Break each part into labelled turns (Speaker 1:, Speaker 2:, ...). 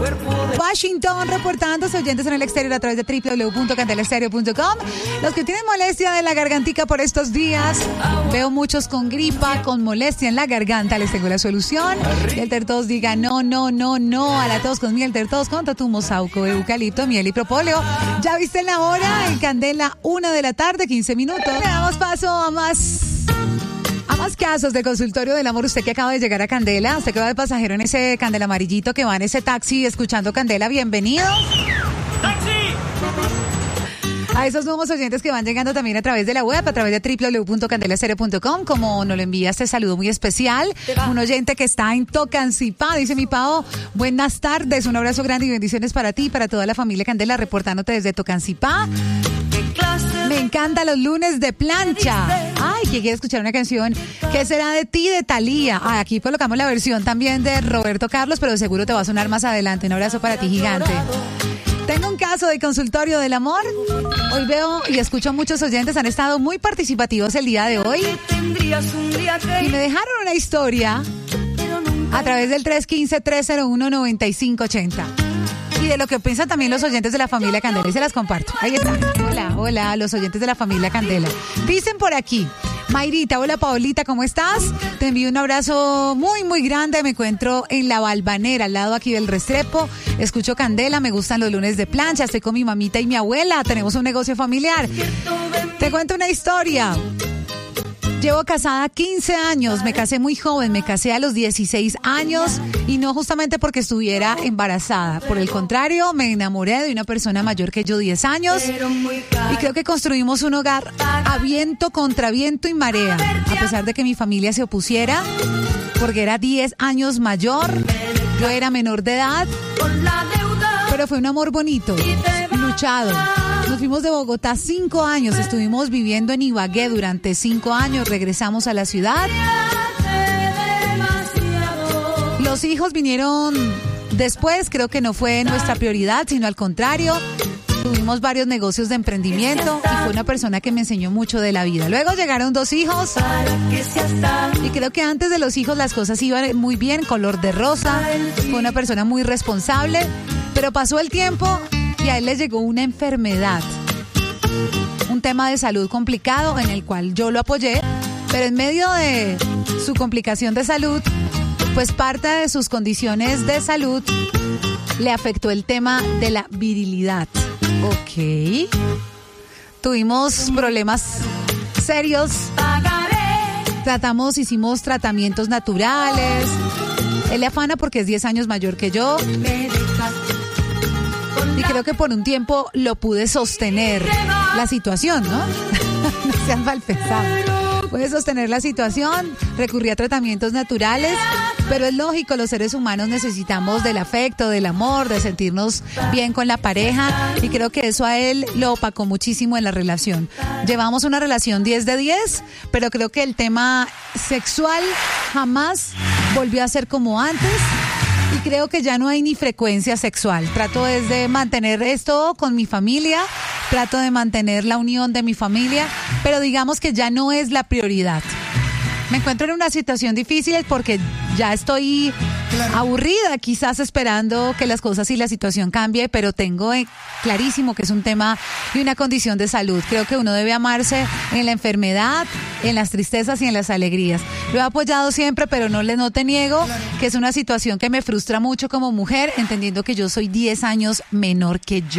Speaker 1: Washington, reportándose oyentes en el exterior a través de www.candelaestereo.com. Los que tienen molestia de la gargantica por estos días, veo muchos con gripa, con molestia en la garganta, les tengo la solución. Mielter Tos diga no a la tos con Mielter Tos con Tatumo, Sauco, eucalipto, miel y propóleo. Ya viste la hora, en Candela, 1:00 PM, 15 minutos. Le damos paso a más casos de consultorio del amor. Usted que acaba de llegar a Candela, usted que va de pasajero en ese Candela amarillito, que va en ese taxi escuchando Candela, bienvenido. ¡Taxi! A esos nuevos oyentes que van llegando también a través de la web, a través de www.candelaestereo.com, como nos lo envía este saludo muy especial. Un oyente que está en Tocancipá, dice mi Pao, buenas tardes, un abrazo grande y bendiciones para ti y para toda la familia Candela, reportándote desde Tocancipá. Me encantan los lunes de plancha. Ay, que quiere escuchar una canción. ¿Qué será de ti, de Thalía? Aquí colocamos la versión también de Roberto Carlos, pero seguro te va a sonar más adelante. Un abrazo para ti, gigante. Tengo un caso de consultorio del amor. Hoy veo y escucho muchos oyentes, han estado muy participativos el día de hoy. Y me dejaron una historia a través del 315-301-9580. Y de lo que piensan también los oyentes de la familia Candela, y se las comparto. Ahí está. Hola, los oyentes de la familia Candela. Dicen por aquí, Mayrita, hola Paolita, ¿cómo estás? Te envío un abrazo muy, muy grande. Me encuentro en La Balvanera, al lado aquí del Restrepo. Escucho Candela, me gustan los lunes de plancha. Estoy con mi mamita y mi abuela. Tenemos un negocio familiar. Te cuento una historia. Llevo casada 15 años, me casé muy joven, me casé a los 16 años y no justamente porque estuviera embarazada. Por el contrario, me enamoré de una persona mayor que yo, 10 años, y creo que construimos un hogar a viento, contra viento y marea, a pesar de que mi familia se opusiera, porque era 10 años mayor, yo era menor de edad, pero fue un amor bonito, luchado. Nos fuimos de Bogotá 5 años, estuvimos viviendo en Ibagué durante 5 años, regresamos a la ciudad. Los hijos vinieron después, creo que no fue nuestra prioridad, sino al contrario. Tuvimos varios negocios de emprendimiento y fue una persona que me enseñó mucho de la vida. Luego llegaron 2 hijos y creo que antes de los hijos las cosas iban muy bien, color de rosa. Fue una persona muy responsable, pero pasó el tiempo y a él le llegó una enfermedad, un tema de salud complicado en el cual yo lo apoyé, pero en medio de su complicación de salud, pues parte de sus condiciones de salud le afectó el tema de la virilidad. Ok. Tuvimos problemas serios. Hicimos tratamientos naturales. Él le afana porque es 10 años mayor que yo. Y creo que por un tiempo lo pude sostener la situación, ¿no? No sean mal pensados. Pude sostener la situación, recurrí a tratamientos naturales, pero es lógico, los seres humanos necesitamos del afecto, del amor, de sentirnos bien con la pareja, y creo que eso a él lo opacó muchísimo en la relación. Llevamos una relación 10 de 10, pero creo que el tema sexual jamás volvió a ser como antes. Y creo que ya no hay ni frecuencia sexual. Trato de mantener esto con mi familia, trato de mantener la unión de mi familia, pero digamos que ya no es la prioridad. Me encuentro en una situación difícil porque ya estoy aburrida, quizás esperando que las cosas y la situación cambie, pero tengo clarísimo que es un tema y una condición de salud. Creo que uno debe amarse en la enfermedad, en las tristezas y en las alegrías. Lo he apoyado siempre, pero no te niego que es una situación que me frustra mucho como mujer, entendiendo que yo soy 10 años menor que yo.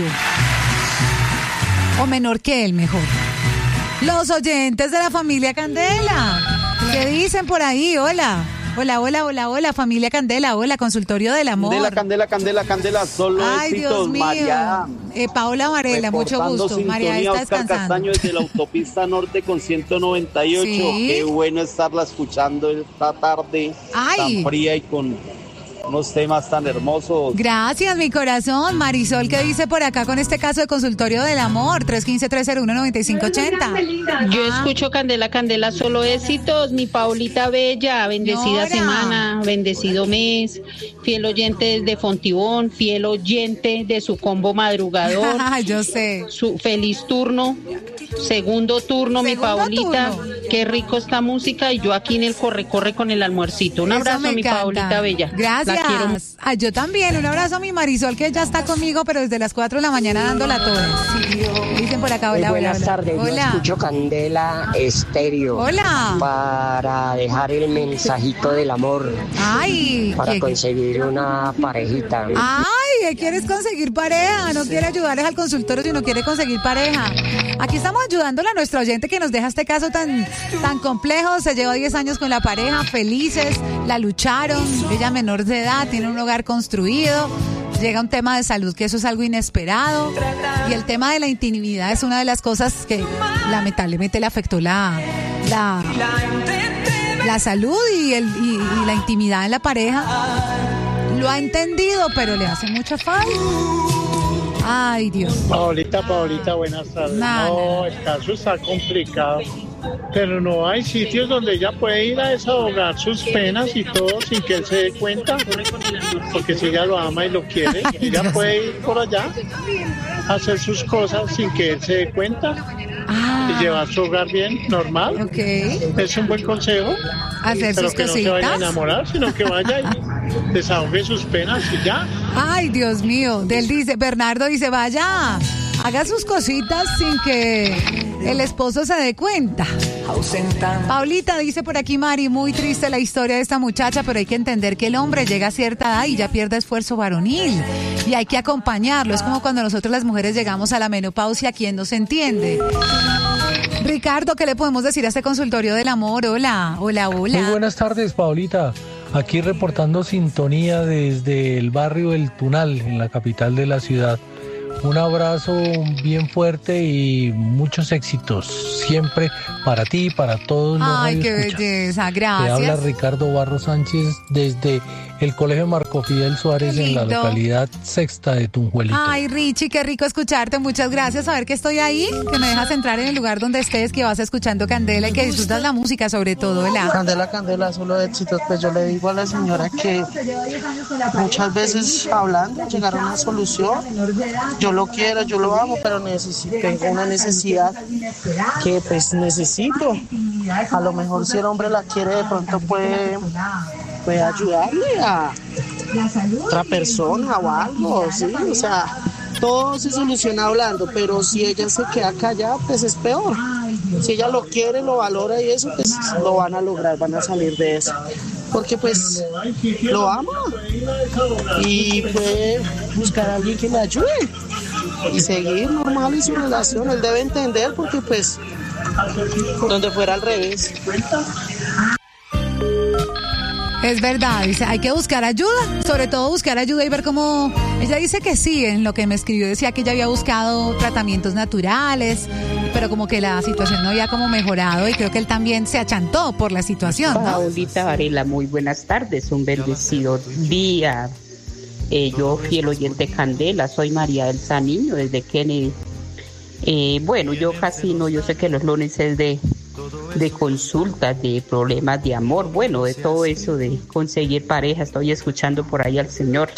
Speaker 1: O menor que él, mejor. Los oyentes de la familia Candela, ¿qué dicen por ahí? Hola, familia Candela, hola, consultorio del amor.
Speaker 2: Candela, solo
Speaker 1: ay, éxitos, Dios mío.
Speaker 2: María.
Speaker 1: Paola Varela, mucho gusto. María está
Speaker 2: Oscar
Speaker 1: descansando.
Speaker 2: Castaño desde la autopista norte con 198. ¿Sí? Qué bueno estarla escuchando esta tarde tan fría y con unos temas tan hermosos.
Speaker 1: Gracias, mi corazón. Marisol, ¿qué dice por acá con este caso de consultorio del amor? 315-301-9580.
Speaker 3: Yo escucho Candela, solo éxitos. Mi Paulita bella, bendecida semana, bendecido mes, fiel oyente de Fontibón, fiel oyente de su combo madrugador.
Speaker 1: Yo sé.
Speaker 3: Su feliz turno, segundo turno, mi Paulita. qué rico esta música y yo aquí en el corre con el almuercito. Un abrazo a mi Paulita Bella.
Speaker 1: Gracias.
Speaker 3: La quiero.
Speaker 1: Yo también, un abrazo a mi Marisol que ya está conmigo, pero desde las 4 de la mañana dando la torre. Sí. Dicen por acá, hola,
Speaker 4: buenas tardes,
Speaker 1: hola.
Speaker 4: Yo escucho Candela Estéreo.
Speaker 1: Hola.
Speaker 4: Para dejar el mensajito del amor.
Speaker 1: Ay.
Speaker 4: Para conseguir una parejita.
Speaker 1: Ay, ¿quieres conseguir pareja? No quiere ayudarles al consultorio si no quiere conseguir pareja. Aquí estamos ayudándole a nuestra oyente que nos deja este caso tan complejo. Se llevó 10 años con la pareja, felices, la lucharon. Ella menor de edad, tiene un hogar construido. Llega un tema de salud, que eso es algo inesperado. Y el tema de la intimidad es una de las cosas que lamentablemente le afectó la salud y la intimidad en la pareja. Lo ha entendido, pero le hace mucha falta. Ay, Dios.
Speaker 5: Paulita, buenas tardes. No, el caso está complicado. Pero no hay sitios donde ella puede ir a desahogar sus penas y todo sin que él se dé cuenta. Porque si ella lo ama y lo quiere, ella puede ir por allá a hacer sus cosas sin que él se dé cuenta. Y llevar su hogar bien, normal.
Speaker 1: Okay.
Speaker 5: Es un buen consejo.
Speaker 1: Hacer
Speaker 5: pero
Speaker 1: sus
Speaker 5: que
Speaker 1: cositas.
Speaker 5: No se vaya a enamorar, sino que vaya y desahogue sus penas y ya.
Speaker 1: Ay, Dios mío. Bernardo dice, vaya, haga sus cositas sin que el esposo se dé cuenta. Paulita dice por aquí, Mari, muy triste la historia de esta muchacha, pero hay que entender que el hombre llega a cierta edad y ya pierde esfuerzo varonil y hay que acompañarlo. Es como cuando nosotros las mujeres llegamos a la menopausia, ¿quién nos entiende? Ricardo, ¿qué le podemos decir a este consultorio del amor? Hola.
Speaker 6: Muy buenas tardes, Paulita. Aquí reportando sintonía desde el barrio El Tunal, en la capital de la ciudad. Un abrazo bien fuerte y muchos éxitos siempre para ti y para todos los
Speaker 1: Ay, qué
Speaker 6: radioescuchas.
Speaker 1: belleza, gracias.
Speaker 6: Te habla Ricardo Barros Sánchez desde el Colegio Marco Fidel Suárez en la localidad Sexta de Tunjuelito.
Speaker 1: Ay, Richie, qué rico escucharte, muchas gracias. A ver que estoy ahí, que me dejas entrar en el lugar donde estés, que vas escuchando Candela y que disfrutas la música sobre todo, ¿verdad?
Speaker 7: Candela, solo éxitos. Pues yo le digo a la señora que muchas veces hablando llegar a una solución. Yo lo quiero, yo lo amo, pero tengo una necesidad que pues necesito. A lo mejor si el hombre la quiere, de pronto puede ayudarle a otra persona o algo, ¿sí? O sea, todo se soluciona hablando, pero si ella se queda callada, pues es peor. Si ella lo quiere, lo valora y eso, pues lo van a lograr, van a salir de eso. Porque pues lo ama y puede buscar a alguien que le ayude y seguir normal en su relación. Él debe entender porque pues donde fuera al revés.
Speaker 1: Es verdad, dice, hay que buscar ayuda, sobre todo buscar ayuda y ver cómo... Ella dice que sí, en lo que me escribió decía que ella había buscado tratamientos naturales, pero como que la situación no había como mejorado y creo que él también se achantó por la situación, ¿no?
Speaker 8: Paulita Varela, muy buenas tardes, un bendecido día. Yo, fiel oyente Candela, soy María del San Niño desde Kennedy. Bueno, yo sé que los lunes es de consultas, de problemas de amor, bueno, de todo eso, de conseguir pareja. Estoy escuchando por ahí al señor.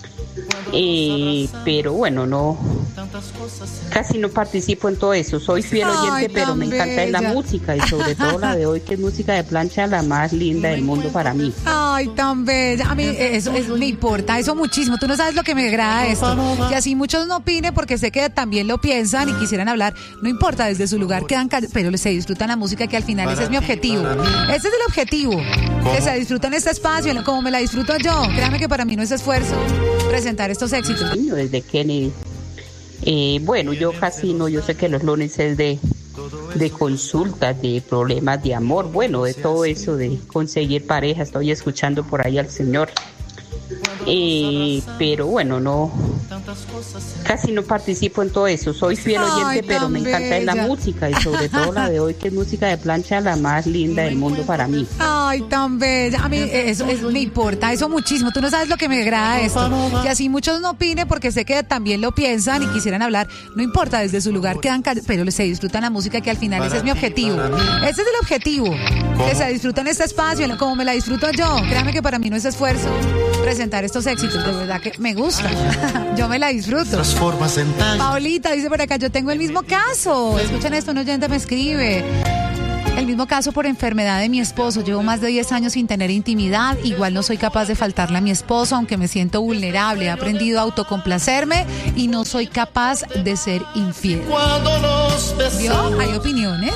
Speaker 8: Pero bueno, casi no participo en todo eso. Soy fiel oyente, pero me encanta la música y sobre todo la de hoy, que es música de plancha, la más linda del mundo para mí.
Speaker 1: Ay, tan bella. A mí eso me importa, eso muchísimo. Tú no sabes lo que me agrada esto. Y así muchos no opinen porque sé que también lo piensan y quisieran hablar. No importa, desde su lugar quedan pero se disfrutan la música, que al final ese es mi objetivo. Ese es el objetivo. Que se disfrutan este espacio, como me la disfruto yo. Créame que para mí no es esfuerzo presentar estos éxitos.
Speaker 8: Desde Kennedy. Bueno, yo sé que los lunes es de consultas, de problemas de amor, bueno, de todo eso, de conseguir pareja. Estoy escuchando por ahí al señor. Pero bueno, casi no participo en todo eso. Soy fiel oyente, pero me encanta la música y sobre todo la de hoy, que es música de plancha, la más linda del mundo para mí.
Speaker 1: Ay, tan bella. A mí eso me importa, eso muchísimo. Tú no sabes lo que me agrada esto. Y así muchos no opinen porque sé que también lo piensan y quisieran hablar. No importa, desde su lugar quedan pero se disfrutan la música, que al final ese es mi objetivo. Ese es el objetivo. Que se disfrutan este espacio, como me la disfruto yo. Créame que para mí no es esfuerzo presentar estos éxitos, de verdad que me gusta. Yo me la disfruto. Paulita dice por acá, yo tengo el mismo caso. Escuchen esto, un oyente me escribe. El mismo caso por enfermedad de mi esposo. Llevo más de 10 años sin tener intimidad. Igual no soy capaz de faltarle a mi esposo, aunque me siento vulnerable. He aprendido a autocomplacerme y no soy capaz de ser infiel. ¿Vio? Hay opiniones.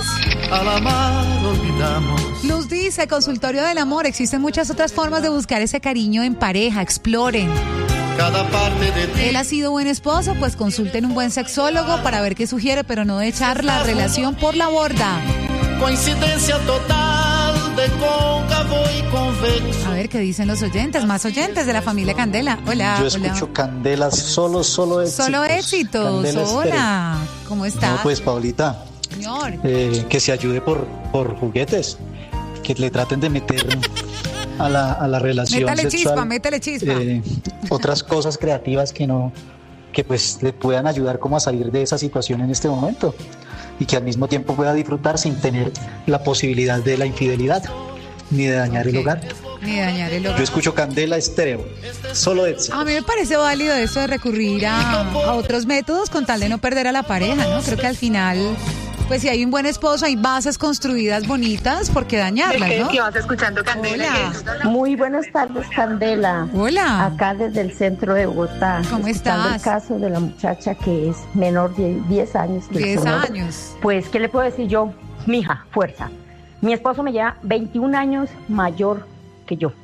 Speaker 1: Luz dice, consultorio del amor. Existen muchas otras formas de buscar ese cariño en pareja. Exploren. Él ha sido buen esposo, pues consulten un buen sexólogo para ver qué sugiere, pero no de echar la relación por la borda. Coincidencia total de cóncavo y convexo. A ver qué dicen los oyentes, más oyentes de la familia Candela. Hola.
Speaker 9: Yo escucho Candela, solo éxitos.
Speaker 1: Solo éxitos. Hola. ¿Cómo estás?
Speaker 9: No, pues Paulita,
Speaker 1: señor,
Speaker 9: que se ayude por juguetes, que le traten de meter a la relación sexual.
Speaker 1: Métele chispa.
Speaker 9: Otras cosas creativas que pues le puedan ayudar como a salir de esa situación en este momento. Y que al mismo tiempo pueda disfrutar sin tener la posibilidad de la infidelidad ni de dañar el hogar. Yo escucho Candela Estéreo, solo éxito.
Speaker 1: A mí me parece válido eso de recurrir a otros métodos con tal de no perder a la pareja, ¿no? Creo que al final, pues si hay un buen esposo, hay bases construidas bonitas, ¿por qué dañarlas, no?
Speaker 10: Que vas escuchando Candela.
Speaker 1: Hola.
Speaker 10: Muy buenas tardes, Candela.
Speaker 1: Hola.
Speaker 10: Acá desde el centro de Bogotá.
Speaker 1: ¿Cómo estás?
Speaker 10: El caso de la muchacha que es menor de 10 años.
Speaker 1: 10 años.
Speaker 10: Pues, ¿qué le puedo decir yo? Mija, fuerza. Mi esposo me lleva 21 años mayor que yo.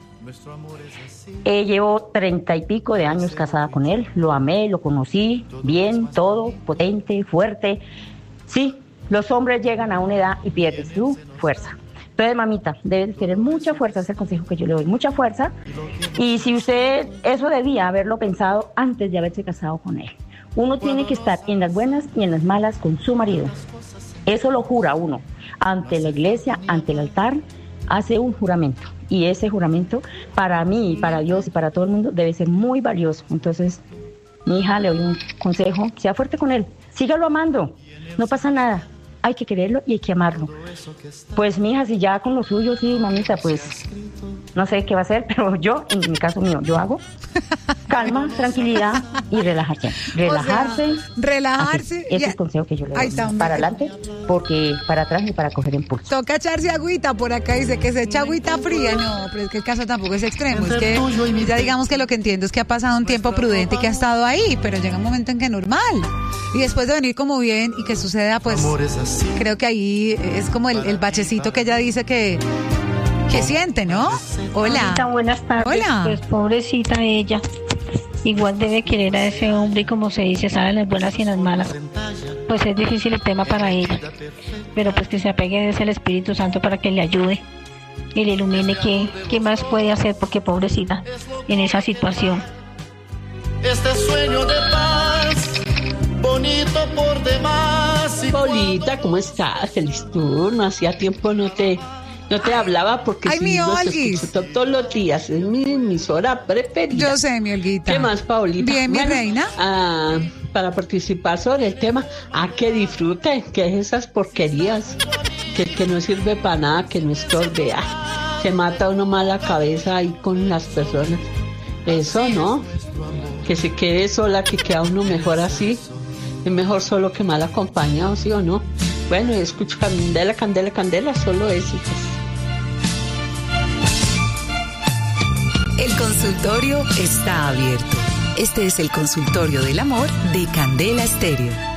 Speaker 10: Llevo 30 y pico de años casada con él. Lo amé, lo conocí bien, todo, potente, fuerte. Sí. Los hombres llegan a una edad y pierden su fuerza. Entonces, mamita, debes tener mucha fuerza, ese es el consejo que yo le doy, mucha fuerza. Y si usted, eso debía haberlo pensado antes de haberse casado con él. Uno tiene que estar en las buenas y en las malas con su marido. Eso lo jura uno. Ante la iglesia, ante el altar, hace un juramento. Y ese juramento, para mí, para Dios y para todo el mundo, debe ser muy valioso. Entonces, mi hija, le doy un consejo, sea fuerte con él. Sígalo amando, no pasa nada. Hay que quererlo y hay que amarlo. Pues mi hija, si ya con lo suyo, sí, mamita, pues no sé qué va a hacer, pero yo, en mi caso mío, yo hago calma, tranquilidad y relajación. Relajarse.
Speaker 1: Relajarse.
Speaker 10: Ese es el consejo que yo le doy. Para adelante, porque para atrás ni para coger impulso.
Speaker 1: Toca echarse agüita por acá, dice que se echa agüita fría. No, pero es que el caso tampoco es extremo. Es que ya digamos que lo que entiendo es que ha pasado un tiempo prudente y que ha estado ahí, pero llega un momento en que normal. Y después de venir como bien y que suceda, pues creo que ahí es como el bachecito que ella dice que siente, ¿no? Hola.
Speaker 11: Buenas tardes.
Speaker 1: Hola.
Speaker 11: Pues pobrecita ella. Igual debe querer a ese hombre y como se dice, sabe en las buenas y en las malas. Pues es difícil el tema para ella. Pero pues que se apegue es el Espíritu Santo para que le ayude y le ilumine qué más puede hacer, porque pobrecita en esa situación.
Speaker 12: Este sueño de paz, bonito por demás.
Speaker 13: Paulita, ¿cómo estás? Feliz turno. Hacía tiempo no te hablaba porque
Speaker 1: sí, los
Speaker 13: escucho todos los días. Es mi emisora preferida.
Speaker 1: Yo sé, mi Olguita.
Speaker 13: ¿Qué más, Paulita?
Speaker 1: Bien, mi reina.
Speaker 13: Para participar sobre el tema, que disfrute, que es esas porquerías, que no sirve para nada, que no estorbe. Se mata uno más la cabeza ahí con las personas. Eso, ¿no? Que se quede sola, que queda uno mejor así. Es mejor solo que mal acompañado, ¿sí o no? Bueno, escucho Candela, Candela, Candela, solo éxitos.
Speaker 14: El consultorio está abierto. Este es el consultorio del amor de Candela Estéreo.